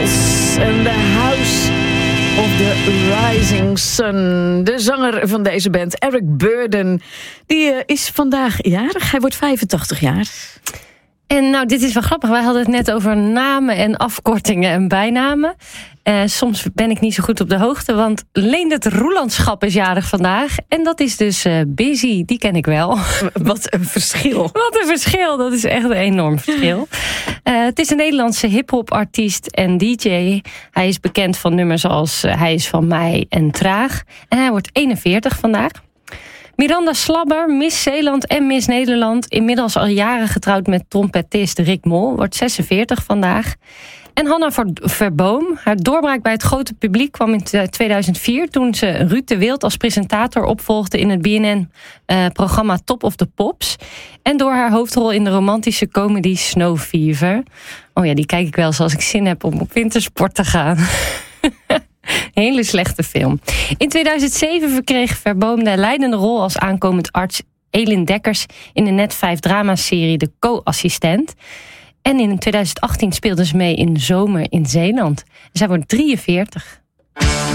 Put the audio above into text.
Beatles en The House of the Rising Sun. De zanger van deze band, Eric Burdon, die is vandaag jarig. Hij wordt 85 jaar. En nou, dit is wel grappig. Wij hadden het net over namen en afkortingen en bijnamen. Soms ben ik niet zo goed op de hoogte, want Leendert Roelandschap is jarig vandaag. En dat is dus Busy, die ken ik wel. Wat een verschil. Wat een verschil, dat is echt een enorm verschil. Het is een Nederlandse hip-hop-artiest en DJ. Hij is bekend van nummers als Hij is van mij en Traag. En hij wordt 41 vandaag. Miranda Slabber, Miss Zeeland en Miss Nederland. Inmiddels al jaren getrouwd met trompetist Rick Mol. Wordt 46 vandaag. En Hanna Verboom. Haar doorbraak bij het grote publiek kwam in 2004... toen ze Ruud de Wild als presentator opvolgde in het BNN-programma Top of the Pops. En door haar hoofdrol in de romantische comedy Snow Fever. Oh ja, die kijk ik wel eens als ik zin heb om op wintersport te gaan. Hele slechte film. In 2007 verkreeg Verboom de leidende rol als aankomend arts Elin Dekkers in de Net5 dramaserie De Co-assistent. En in 2018 speelde ze mee in Zomer in Zeeland. Zij wordt 43.